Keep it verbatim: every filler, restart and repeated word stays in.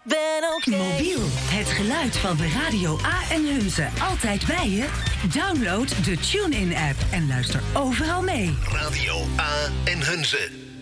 ben oké. Okay. Mobiel, het geluid van de Radio A en Hunze. Altijd bij je? Download de TuneIn-app en luister overal mee. Radio A en Hunze.